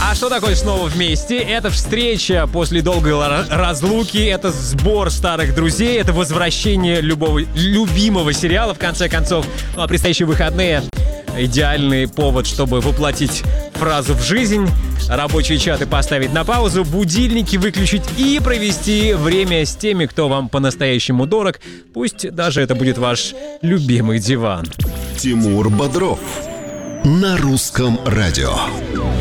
А что такое снова вместе? Это встреча после долгой разлуки, это сбор старых друзей, это возвращение любимого сериала, в конце концов. Ну а предстоящие выходные — идеальный повод, чтобы воплотить фразу в жизнь, рабочие чаты поставить на паузу, будильники выключить и провести время с теми, кто вам по-настоящему дорог. Пусть даже это будет ваш любимый диван. Тимур Бодров на Русском радио.